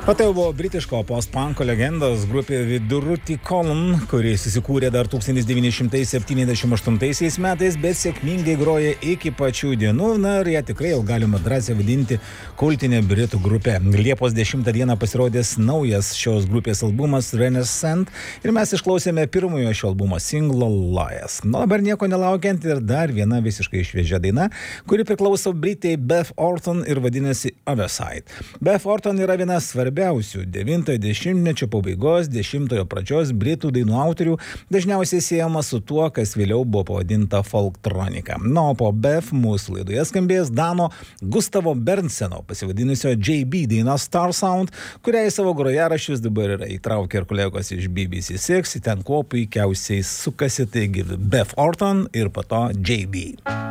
O tai buvo britiško post-punko legendos grupė Viduruti Column, kuri susikūrė dar 1978 metais, bet sėkmingai groja iki pačių dienų, ir ją tikrai jau galima drąsiai vadinti kultinė britų grupė. Liepos 10 dieną pasirodės naujas šios grupės albumas Renaissance ir mes išklausėme pirmojo šio albumo singlo Lies. Dabar nieko nelaukiant ir dar viena visiškai šviežia daina, kuri priklauso Britei Beth Orton ir vadinasi Other Side. Beth Orton yra viena svarbiausių 90-mečio pabaigos, 10-ojo pradžios britų dainų autorių, dažniausiai siejama su tuo, kas vėliau buvo pavadinta folktronika. O po Beth mūsų laidoje skambės Dano Gustavo Bernseno pasivadinusio JB daina Star Sound, kurią į savo grojaraščius dabar yra įtraukę ir kolegos iš BBC Six, ten kuo puikiausiai sukasi, taigi Beth Orton ir po to JB.